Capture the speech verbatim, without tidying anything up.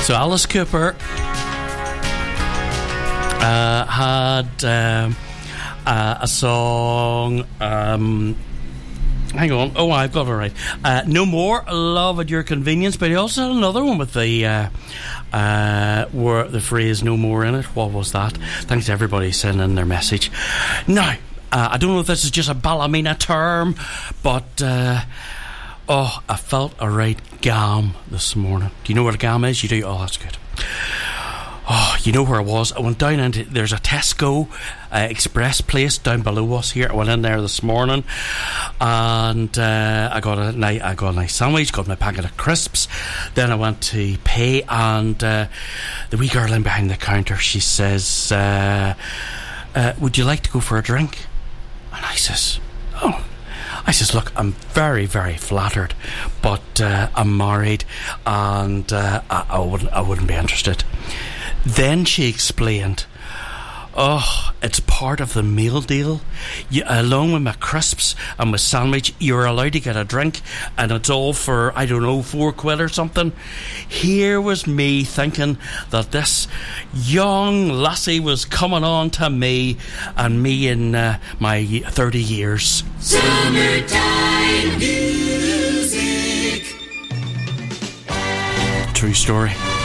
So Alice Cooper uh, had um, uh, a song. Um, hang on. Oh, I've got it right. Uh, No More, Love at Your Convenience. But he also had another one with the uh, uh, where the phrase "no more" in it. What was that? Thanks to everybody sending their message. Now, uh, I don't know if this is just a Ballymena term, but uh, oh, I felt a right gam this morning. Do you know what a gam is? You do? Oh, that's good. Oh, you know where I was? I went down into, there's a Tesco uh, Express place down below us here. I went in there this morning and uh, I got a nice, I got a nice sandwich, got my packet of crisps. Then I went to pay, and uh, the wee girl in behind the counter, she says, uh, uh, would you like to go for a drink? And I says, oh. I says, look, I'm very, very flattered, but uh, I'm married and uh, I, I wouldn't, I wouldn't be interested. Then she explained, oh, it's part of the meal deal. You, along with my crisps and my sandwich, you're allowed to get a drink, and it's all for, I don't know, four quid or something. Here was me thinking that this young lassie was coming on to me, and me in uh, my thirty years. Summertime music. True story.